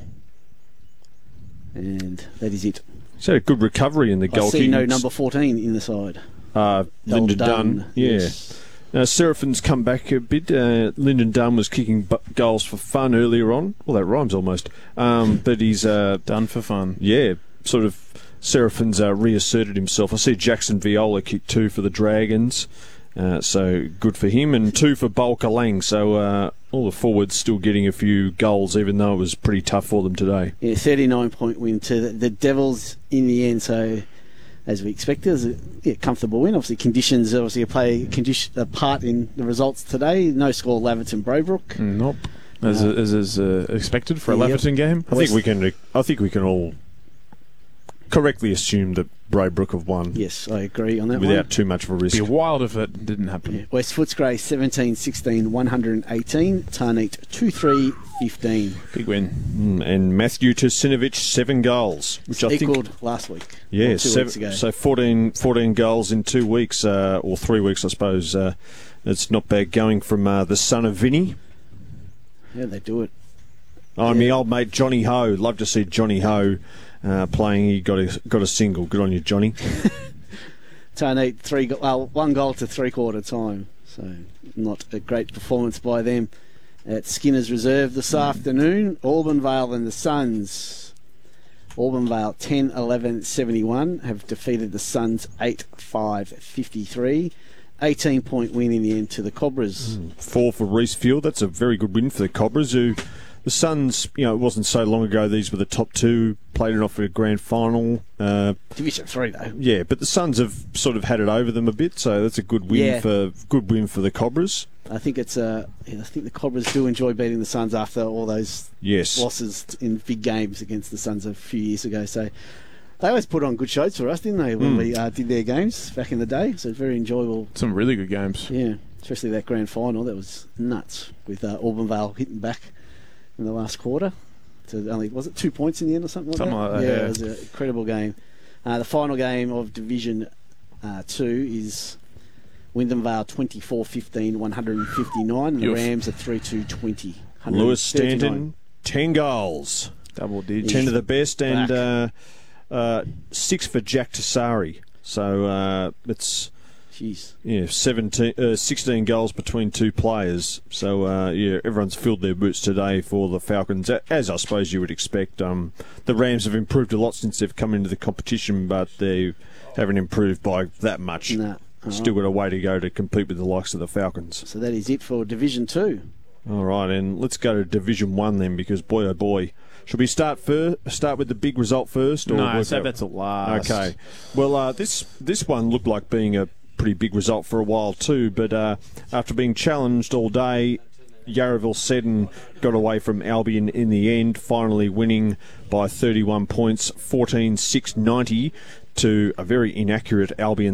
and that is it. He's had a good recovery in the goal I see kicking. no number 14 in the side. Lyndon Dunn. Yeah. Yes. Now, Seraphim's come back a bit. Lyndon Dunn was kicking goals for fun earlier on. Well, that rhymes almost. But he's... done for fun. Yeah, sort of... Seraphim's reasserted himself. I see Jackson Viola kick 2 for the Dragons. So good for him. And 2 for Bulka Lang. So all the forwards still getting a few goals, even though it was pretty tough for them today. Yeah, 39-point win to the Devils in the end. So... as we expected, it was a comfortable win. Obviously, conditions play a part in the results today. No score, Laverton Braybrook. Nope, as expected for a Laverton game. I think we can all correctly assume that Braybrook have won. Yes, I agree on that without one. too much of a risk. It'd be wild if it didn't happen. Yeah. West Footscray 17-16-118. Tarneet 2-3-15. Big win. And Matthew Tusinovich 7 goals, which I equaled think last week. Yeah, 2 weeks ago. So 14 goals in 2 weeks or 3 weeks, I suppose. It's not bad going from the son of Vinny. Yeah, they do it. Oh, my old mate Johnny Ho. Love to see Johnny Ho playing. He got a single. Good on you, Johnny. Tarneet 1 goal to 3/4 time. So not a great performance by them. At Skinner's Reserve this afternoon, Auburn-Vale and the Suns. Auburn-Vale 10-11-71 have defeated the Suns 8-5-53. 18-point win in the end to the Cobras. 4 for Reece Field. That's a very good win for the Cobras, who the Suns, it wasn't so long ago these were the top 2, played it off for a grand final. Division 3 though. Yeah, but the Suns have sort of had it over them a bit, so that's a good win for the Cobras. I think I think the Cobras do enjoy beating the Suns after all those losses in big games against the Suns a few years ago. So they always put on good shows for us, didn't they, when we did their games back in the day? So it's very enjoyable. Some really good games. Yeah, especially that grand final. That was nuts with Auburn-Vale hitting back in the last quarter to only, was it 2 points in the end or something like that? Yeah, it was an incredible game. The final game of Division 2 is Wyndham Vale 24-15, 159, and the Rams are 3-2-20. Lewis Stanton, 10 goals. Double digits. 10 to the best, and 6 for Jack Tassari. So it's... Jeez. Yeah, 16 goals between 2 players. So, everyone's filled their boots today for the Falcons, as I suppose you would expect. The Rams have improved a lot since they've come into the competition, but they haven't improved by that much. Nah. Still got a way to go to compete with the likes of the Falcons. So that is it for Division 2. All right, and let's go to Division 1 then, because boy oh boy. Should we start with the big result first? Or no, save that till last. Okay. Well, this one looked like being a pretty big result for a while too, but after being challenged all day, Yarraville Seddon got away from Albion in the end, finally winning by 31 points, 14-6-90 to a very inaccurate Albion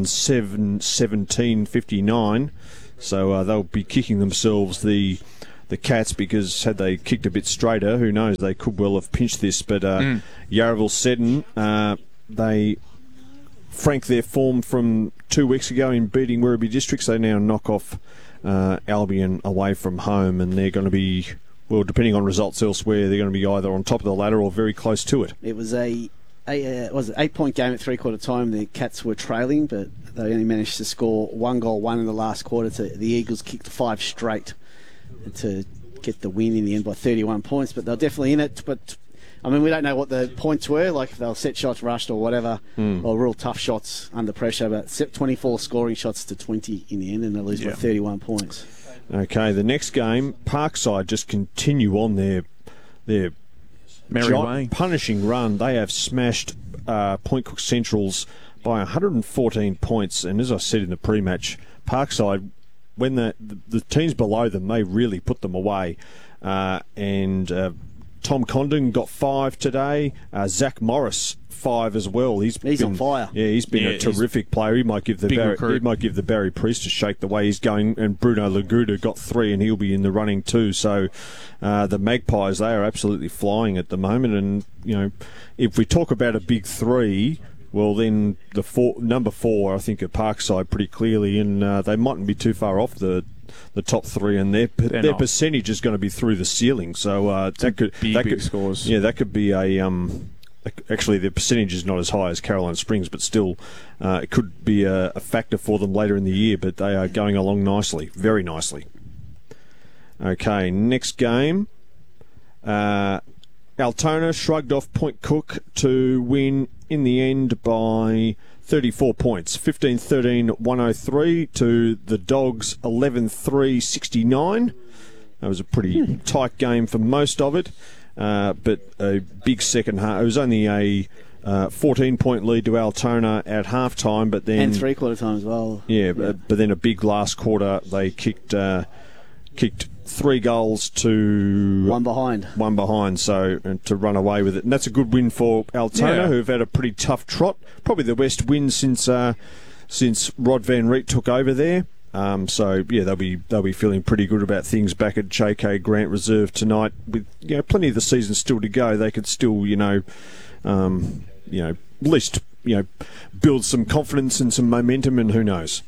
7-17-59. So they'll be kicking themselves, the Cats, because had they kicked a bit straighter, who knows, they could well have pinched this. But Yarraville Seddon, they frank their form from 2 weeks ago in beating Werribee Districts. They now knock off Albion away from home, and they're going to be, well, depending on results elsewhere, they're going to be either on top of the ladder or very close to it. It was was an 8-point game at three-quarter time. The Cats were trailing, but they only managed to score 1 goal, 1 in the last quarter. The Eagles kicked 5 straight to get the win in the end by 31 points, but they're definitely in it. But I mean, we don't know what the points were, like if they were set shots rushed or whatever, or real tough shots under pressure, but 24 scoring shots to 20 in the end, and they lose by 31 points. Okay, the next game, Parkside just continue on their punishing run. They have smashed Point Cook Centrals by 114 points, and as I said in the pre-match, Parkside, when the teams below them, they really put them away. Tom Condon got 5 today. Zach Morris 5 as well. He's on fire. Yeah, he's been a terrific player. He might give the Barry Priest a shake the way he's going. And Bruno Laguda got 3, and he'll be in the running too. So the Magpies, they are absolutely flying at the moment. And if we talk about a big 3. Well, then number 4, I think, at Parkside pretty clearly, and they mightn't be too far off the top 3, and their percentage is going to be through the ceiling. So that could big scores. Yeah, that could be a actually their percentage is not as high as Caroline Springs, but still it could be a factor for them later in the year. But they are going along nicely, very nicely. Okay, next game. Altona shrugged off Point Cook to win in the end by 34 points. 15-13-103 to the Dogs 11-3-69. That was a pretty tight game for most of it, but a big second half. It was only a 14-point lead to Altona at half-time, but then... And three-quarter time as well. Yeah, but then a big last quarter. They kicked 3 goals to... One behind, so to run away with it. And that's a good win for Altona, who've had a pretty tough trot. Probably the best win since Rod Van Riet took over there. So they'll be feeling pretty good about things back at JK Grant Reserve tonight. With plenty of the season still to go, they could still at least build some confidence and some momentum, and who knows.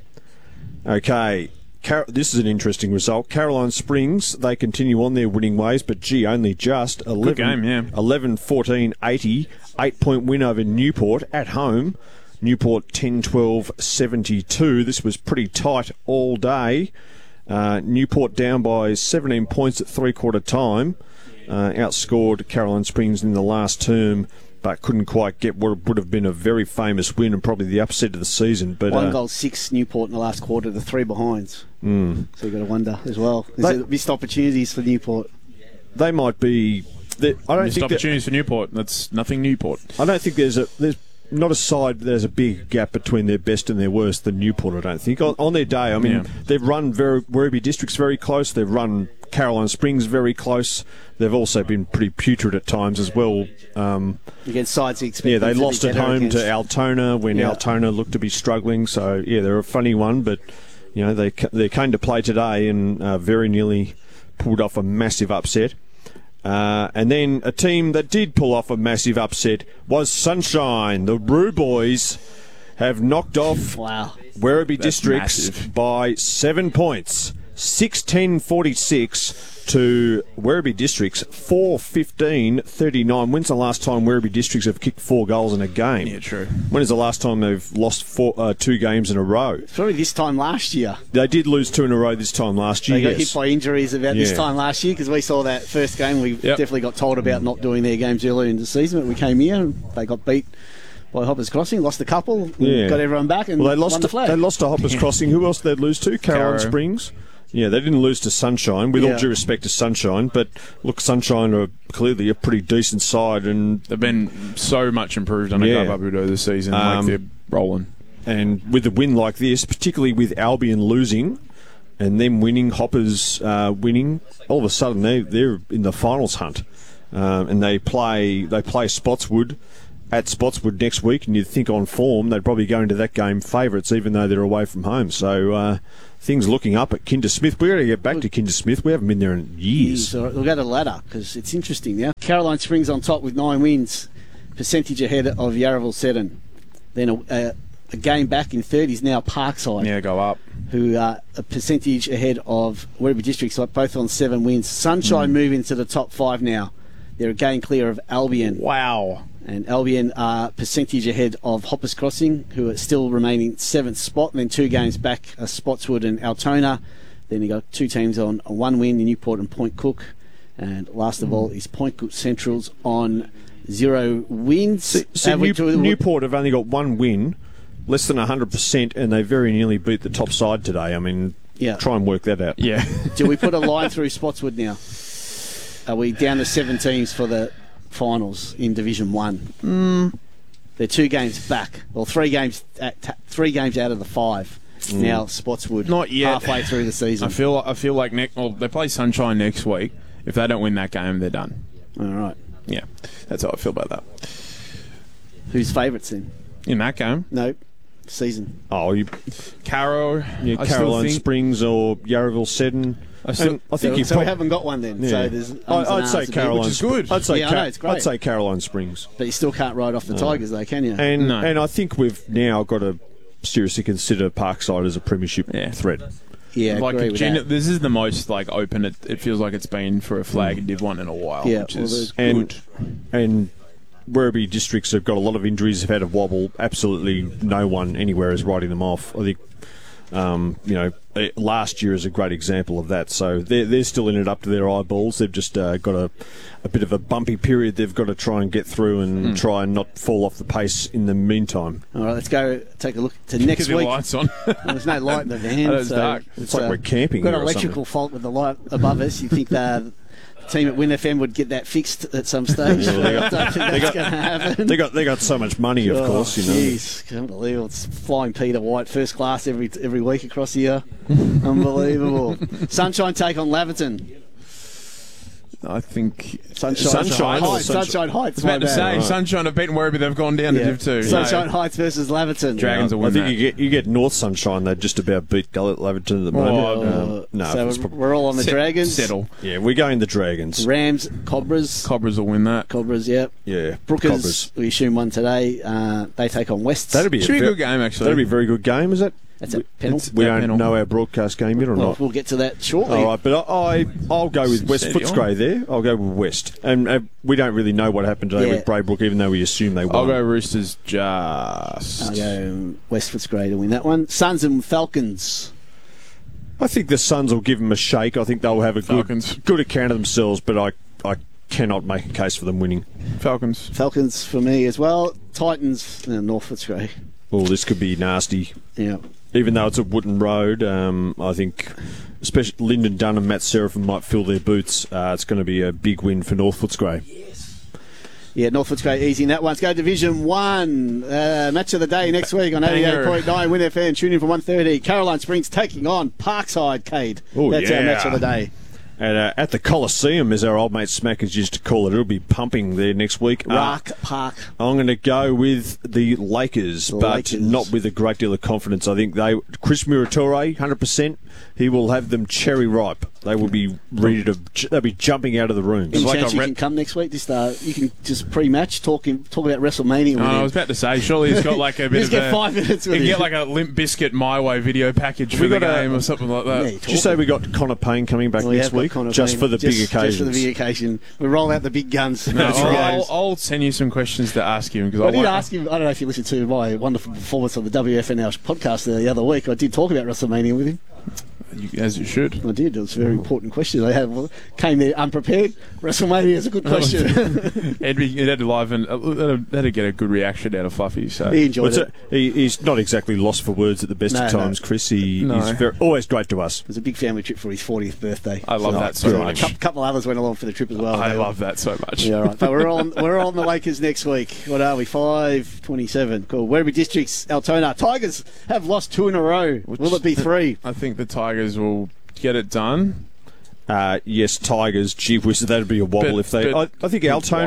Okay. This is an interesting result. Caroline Springs, they continue on their winning ways, but only just 11-14-80, 8-point win over Newport at home. Newport 10-12-72. This was pretty tight all day. Newport down by 17 points at three-quarter time. Outscored Caroline Springs in the last term, but couldn't quite get what would have been a very famous win and probably the upset of the season. But 1 goal, 6 Newport in the last quarter, the 3 behinds. So you've got to wonder as well. There's missed opportunities for Newport. They might be... Missed opportunities for Newport. That's nothing Newport. I don't think there's not a side, there's a big gap between their best and their worst than Newport, I don't think. On their day, I mean, they've run Werribee Districts very close. They've run Caroline Springs very close. They've also been pretty putrid at times as well. Against sides you expect. Yeah, they lost at home to Altona when Altona looked to be struggling. So, they're a funny one, but, they came to play today and very nearly pulled off a massive upset. And then a team that did pull off a massive upset was Sunshine. The Roo Boys have knocked off Werribee Districts by 7 points. 6-10-46 to Werribee Districts, 4-15-39. When's the last time Werribee Districts have kicked 4 goals in a game? Yeah, true. When is the last time they've lost 2 games in a row? It's probably this time last year. They did lose 2 in a row this time last year. They got hit by injuries about this time last year, because we saw that first game. We definitely got told about not doing their games earlier in the season, but we came here and they got beat by Hoppers Crossing, lost a couple, got everyone back, and won the flag. They lost to Hoppers Crossing. Who else did they lose to? Caroline Springs. Yeah, they didn't lose to Sunshine, with all due respect to Sunshine. But, look, Sunshine are clearly a pretty decent side. And they've been so much improved under Garbabudo this season. They're rolling. And with a win like this, particularly with Albion losing, and them winning, Hoppers winning, all of a sudden they're in the finals hunt, and they play Spotswood at Spotswood next week, and you'd think on form they'd probably go into that game favourites, even though they're away from home. So things looking up at Kinder Smith. We've got to get back to Kinder Smith. We haven't been there in years. We'll go to the ladder because it's interesting now. Caroline Springs on top with 9 wins, percentage ahead of Yarraville Seddon. Then a game back in third is now Parkside. Yeah, go up. Who are a percentage ahead of Werribee Districts, both on 7 wins. Sunshine move into the top 5 now. They're a game clear of Albion. Wow. And Albion are percentage ahead of Hoppers Crossing, who are still remaining 7th spot. And then 2 games back are Spotswood and Altona. Then you got 2 teams on 1 win, Newport and Point Cook. And last of all is Point Cook Centrals on 0 wins. Newport have only got 1 win, less than 100%, and they very nearly beat the top side today. I mean, try and work that out. Yeah. Do we put a line through Spotswood now? Are we down to 7 teams for the finals in Division 1? They're 2 games back, or 3 games out of the 5. Now Spotswood not yet. Halfway through the season. I feel like they play Sunshine next week. If they don't win that game, they're done. All right. Yeah, that's how I feel about that. Who's favourites then? In that game? Nope. Season. Oh, Caroline Springs or Yarraville Seddon. I think we haven't got one then. Yeah. So I'd say Caroline, which is good. I'd say it's great. I'd say Caroline Springs. But you still can't ride off the Tigers, though, can you? And I think we've now got to seriously consider Parkside as a premiership threat. Yeah, like agree with that. This is the most open it feels like it's been for a flag in Div 1 in a while. Yeah, which is good. And Werribee Districts have got a lot of injuries, have had a wobble. Absolutely no one anywhere is writing them off. I think, last year is a great example of that. So they're still in it up to their eyeballs. They've just got a bit of a bumpy period they've got to try and get through and try and not fall off the pace in the meantime. All right, let's go take a look to next week. Lights on. There's no light in the van. It's dark. It's like we're camping. We've got an electrical fault with the light above us. You think the team at Win FM would get that fixed at some stage? I don't think that's going to happen. They got so much money, of course. Jeez, can't believe it. It's flying Peter White, first class every week across here. Unbelievable. Sunshine take on Laverton. I think Sunshine Heights. I was about to say Sunshine have beaten Werribee. They've gone down to Div 2. Sunshine Heights versus Laverton. Dragons will win. I think you get North Sunshine. They just about beat Gullet Laverton at the moment. So we're all on the Dragons. Settle. Yeah, we're going the Dragons. Rams, Cobras. Cobras will win that. Cobras, yep. Yeah. Brookers, Cobras. we assume one today. They take on Wests. That'd be a good game, actually. That'd be a very good game, is it? That's a penalty. We don't know our broadcast game yet or not. We'll get to that shortly. All right, but I'll go with West Footscray there. I'll go with West. And we don't really know what happened today with Braybrook, even though we assume they won. I'll go Roosters just. I'll go West Footscray to win that one. Suns and Falcons. I think the Suns will give them a shake. I think they'll have a good account of themselves, but I cannot make a case for them winning. Falcons for me as well. Titans, North Footscray. Oh, this could be nasty. Yeah. Even though it's a wooden road, I think especially Lyndon Dunn and Matt Seraphim might fill their boots. It's going to be a big win for North Footscray. Yeah, North Footscray easy in that one. Let's go Division 1. Match of the day next week on 88.9 Win FM. Tune in for 1:30. Caroline Springs taking on Parkside, Cade. That's our match of the day. At the Coliseum, as our old mate Smackers used to call it. It'll be pumping there next week. Rock Park. I'm going to go with the Lakers, but not with a great deal of confidence. I think Chris Muratore, 100%, he will have them cherry ripe. They will be ready to. They'll be jumping out of the rooms. Any chance you can come next week? You can just pre-match talk about WrestleMania. I was about to say, surely he's got like a bit of get 5 minutes. He can get like a Limp Bizkit My Way video package for the game or something like that. Did you say we got Connor Payne coming back next week? Just for the big occasions. Just for the big occasion. We roll out the big guns. I'll send you some questions to ask him. I did ask him, I don't know if you listened to my wonderful performance on the WFNL podcast the other week. I did talk about WrestleMania with him. As you should. I did. It was a very important question. I came there unprepared. WrestleMania is a good question. It had to get a good reaction out of Fluffy. So he enjoyed it. He's not exactly lost for words at the best of times, Chris. He's always great to us. It was a big family trip for his 40th birthday. I love that so much. A couple others went along for the trip as well. I love that so much. Yeah, right. But we're on the Lakers next week. What are we? 5:27. Cool. Werribee Districts, Altona. Tigers have lost 2 in a row. Will it be 3? I think the Tigers Tigers will get it done. Yes, Tigers. Gee whiz, that'd be a wobble if they. I think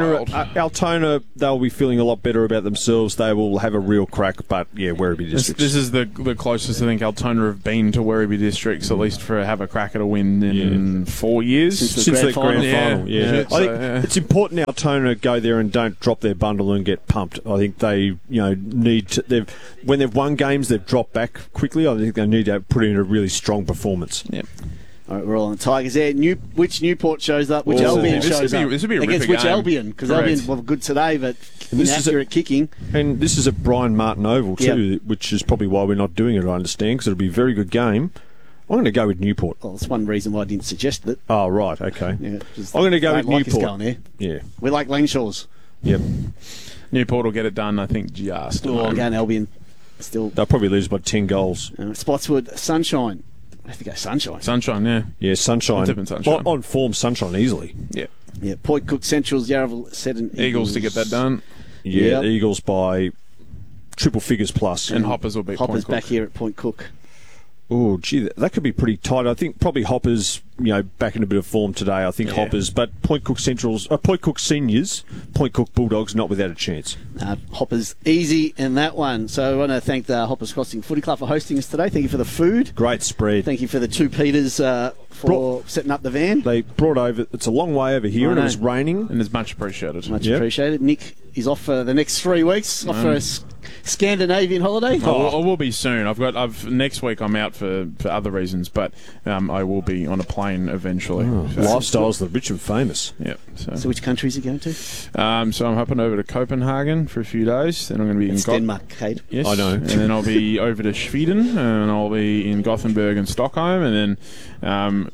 Altona, they'll be feeling a lot better about themselves. They will have a real crack. But yeah, Werribee Districts. This is the closest I think Altona have been to Werribee Districts, at least for have a crack at a win in 4 years since the grand final. Yeah. I think it's important Altona go there and don't drop their bundle and get pumped. I think they need to. When they've won games, they've dropped back quickly. I think they need to put in a really strong performance. Yep. All right, we're all on the Tigers there. Which Newport shows up? Which Albion shows up? This would be a against which game. Albion? Because Albion were good today, but inaccurate kicking. And this is at Brian Martin Oval too, which is probably why we're not doing it, I understand, because it'll be a very good game. I'm going to go with Newport. Well, that's one reason why I didn't suggest it. Oh, right, okay. Yeah, I'm going to go with Newport. Going there. Yeah. We like Laneshaws. Yep. Newport will get it done, I think, just. I'm going Albion. Still. They'll probably lose by 10 goals. Spotswood, Sunshine. I have to go Sunshine. Sunshine, yeah. Yeah, Sunshine. Sunshine. On form, Sunshine easily. Yeah. Yeah, Point Cook Centrals, Yarraville, Seddon Eagles to get that done. Yeah, Eagles by triple figures plus. And Hoppers will beat Hoppers Point Cook. back here at Point Cook. Oh, gee, that could be pretty tight. I think probably Hoppers, back in a bit of form today. I think Hoppers, but Point Cook Point Cook Seniors, Point Cook Bulldogs, not without a chance. Hoppers easy in that one. So I want to thank the Hoppers Crossing Footy Club for hosting us today. Thank you for the food. Great spread. Thank you for the 2 Peters for setting up the van. They brought over. It's a long way over here, and it was raining, and it's much appreciated. Much appreciated. Nick is off for the next 3 weeks. Off for a Scandinavian holiday. I will be soon. Next week. I'm out for other reasons, but I will be on a plane eventually. Lifestyles that are rich and famous. Yeah. So which countries are you going to? So I'm hopping over to Copenhagen for a few days. Then I'm going to be in Denmark, Cade. Yes, I know. And then I'll be over to Sweden, and I'll be in Gothenburg and Stockholm, and then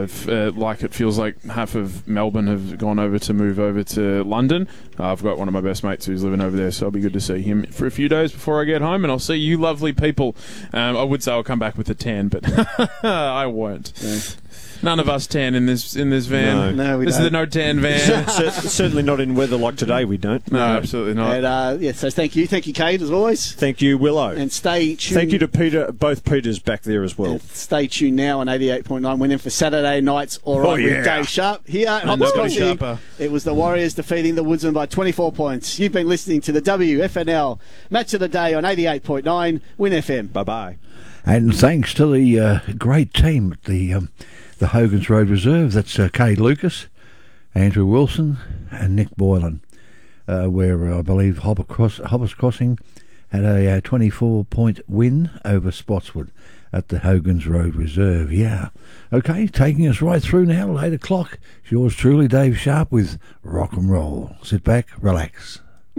it feels like half of Melbourne have gone over to move over to London. I've got one of my best mates who's living over there, so it'll be good to see him for a few days before I get home, and I'll see you lovely people. I would say I'll come back with a tan, but I won't. Yeah. None of us tan in this van. No, we this don't. is the no tan van. Certainly not in weather like today. We don't. No, absolutely not. And, so thank you, Kate, as always. Thank you, Willow. And stay tuned. Thank you to Peter, both Peters back there as well. Stay tuned now on 88.9. We're in for Saturday nights. All right, with Dave Sharp here at Hoppers Crossing. It was the Warriors defeating the Woodsmen by 24 points. You've been listening to the WFNL Match of the Day on 88.9 Win FM. Bye bye. And thanks to the great team at the Hogan's Road Reserve. That's Cade Lucas, Andrew Wilson and Nick Boylan, where I believe Hoppers Crossing had a 24-point win over Spotswood at the Hogan's Road Reserve. Yeah. Okay, taking us right through now, 8 o'clock. It's yours truly, Dave Sharp, with Rock and Roll. Sit back, relax.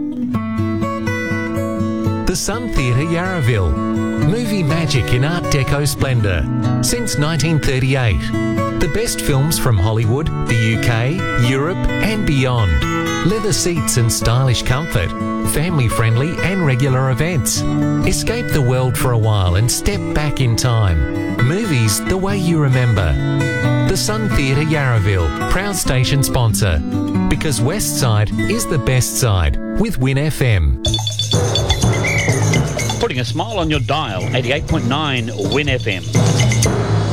The Sun Theatre Yarraville. Movie magic in Art Deco splendour. Since 1938. The best films from Hollywood, the UK, Europe and beyond. Leather seats and stylish comfort. Family-friendly and regular events. Escape the world for a while and step back in time. Movies the way you remember. The Sun Theatre Yarraville, proud station sponsor. Because West Side is the best side with Win FM. Putting a smile on your dial, 88.9 Win FM.